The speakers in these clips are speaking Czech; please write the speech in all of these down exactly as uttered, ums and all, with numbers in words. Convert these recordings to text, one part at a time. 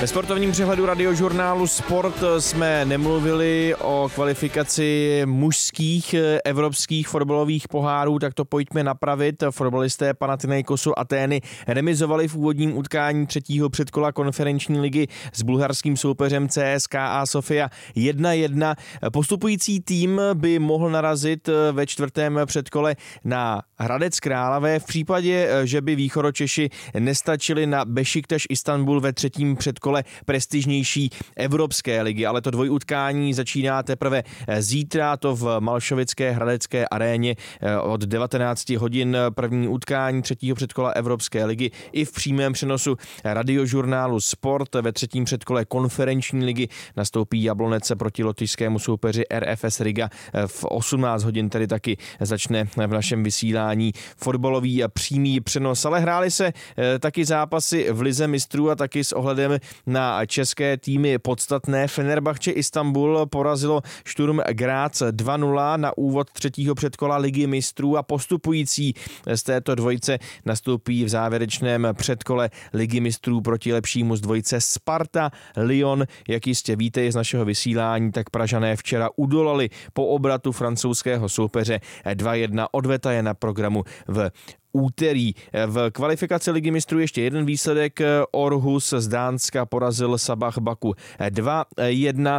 Ve sportovním přehledu radiožurnálu Sport jsme nemluvili o kvalifikaci mužských evropských fotbalových pohárů, tak to pojďme napravit. Fotbalisté Panathinaikosu Atény remizovali v úvodním utkání třetího předkola konferenční ligy s bulharským soupeřem C S K A Sofia jedna jedna. Postupující tým by mohl narazit ve čtvrtém předkole na Hradec Králové v případě, že by východočeši nestačili na Bešiktaš Istanbul ve třetím předkole prestižnější evropské ligy, ale to dvojutkání začíná teprve zítra, to v Malšovické hradecké aréně od devatenáct hodin. První utkání třetího předkola evropské ligy i v přímém přenosu radiožurnálu Sport. Ve třetím předkole konferenční ligy nastoupí Jablonec proti lotyšskému soupeři R F S Riga. V osmnáct hodin tedy taky začne v našem vysílání fotbalový a přímý přenos, ale hrály se taky zápasy v lize mistrů a taky s ohledem na české týmy podstatné. Fenerbahce Istanbul porazilo Sturm Graz dva nula na úvod třetího předkola ligy mistrů a postupující z této dvojice nastoupí v závěrečném předkole ligy mistrů proti lepšímu z dvojice Sparta Lyon. Jak jistě víte z našeho vysílání, tak Pražané včera udolali po obratu francouzského soupeře dva jedna. Odveta je na programu v úterý. V kvalifikaci ligy mistrů ještě jeden výsledek. Aarhus z Dánska porazil Sabah Baku dva jedna.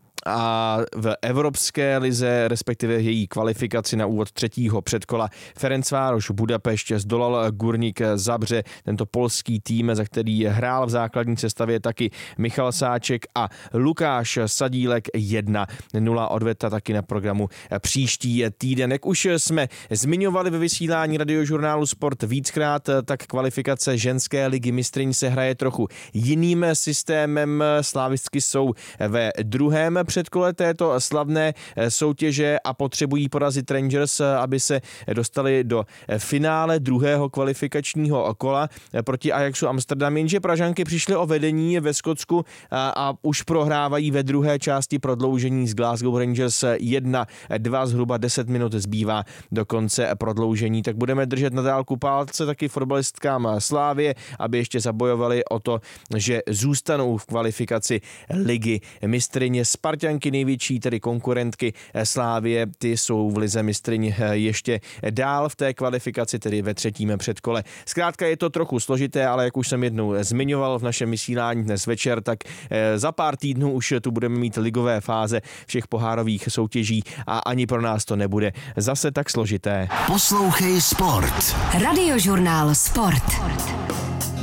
A v evropské lize, respektive její kvalifikaci na úvod třetího předkola, Ferencvároš Budapešť zdolal Gurník Zabře, tento polský tým, za který hrál v základní sestavě taky Michal Sáček a Lukáš Sadílek jedna nula. Odveta taky na programu příští týden. Jak už jsme zmiňovali ve vysílání radiožurnálu Sport víckrát, tak kvalifikace ženské ligy mistryň se hraje trochu jiným systémem. Slávistky jsou ve druhém předkole této slavné soutěže a potřebují porazit Rangers, aby se dostali do finále druhého kvalifikačního kola proti Ajaxu Amsterdam, jenže Pražanky přišly o vedení ve Skotsku a, a už prohrávají ve druhé části prodloužení z Glasgow Rangers jedna dva, zhruba deset minut zbývá do konce prodloužení, tak budeme držet na dálku palce taky fotbalistkám Slávie, aby ještě zabojovali o to, že zůstanou v kvalifikaci ligy mistryně. Sparta největší tedy konkurentky Slávie, ty jsou v lize mistryň ještě dál v té kvalifikaci, tedy ve třetím předkole. Zkrátka je to trochu složité, ale jak už jsem jednou zmiňoval v našem vysílání dnes večer, tak za pár týdnů už tu budeme mít ligové fáze všech pohárových soutěží a ani pro nás to nebude zase tak složité. Poslouchej Sport. Radiožurnál Sport.